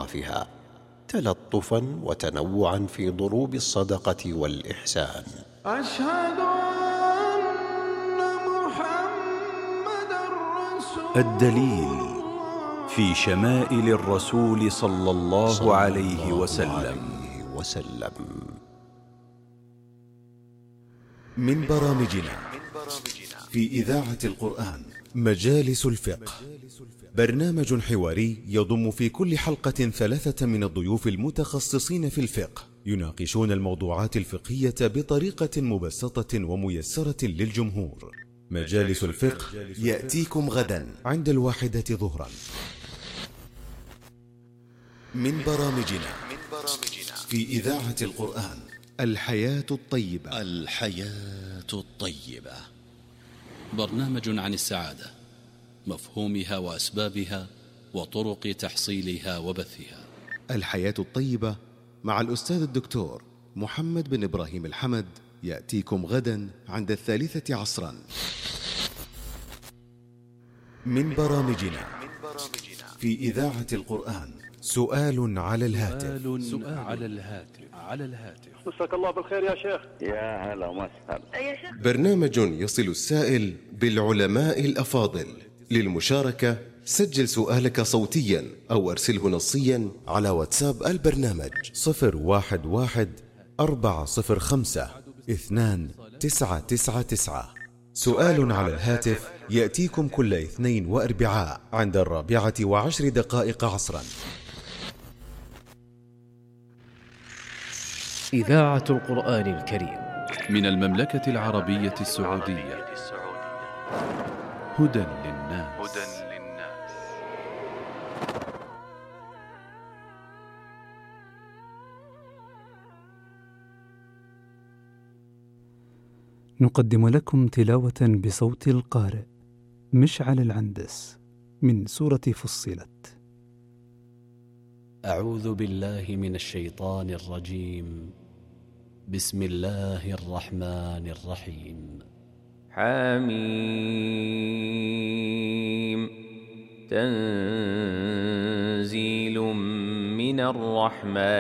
أطرافها، تلطفا وتنوعا في ضروب الصدقة والإحسان. أشهد أن محمدًا رسول الدليل في شمائل الرسول صلى الله عليه وسلم. من برامجنا في إذاعة القرآن مجالس الفقه، برنامج حواري يضم في كل حلقة 3 من الضيوف المتخصصين في الفقه، يناقشون الموضوعات الفقهية بطريقة مبسطة وميسرة للجمهور. مجالس الفقه يأتيكم غدا عند 1 ظهرا. من برامجنا في إذاعة القرآن الحياة الطيبة. برنامج عن السعادة، مفهومها وأسبابها وطرق تحصيلها وبثها. الحياة الطيبة مع الأستاذ الدكتور محمد بن إبراهيم الحمد يأتيكم غدا عند 3 عصرا. من برامجنا في إذاعة القرآن سؤال على الهاتف. مساك الله بالخير يا شيخ. يا هلا ومسهلا. برنامج يصل السائل بالعلماء الأفاضل. للمشاركة سجل سؤالك صوتيا أو أرسله نصيا على واتساب البرنامج 011-405-2999. سؤال على الهاتف يأتيكم كل اثنين وأربعاء عند 4:10 عصرا. إذاعة القرآن الكريم من المملكة العربية السعودية. هدى للناس. نقدم لكم تلاوة بصوت القارئ مشعل العندس من سورة فصلت. أعوذ بالله من الشيطان الرجيم. بسم الله الرحمن الرحيم. حميم. تنزيل من الرحمن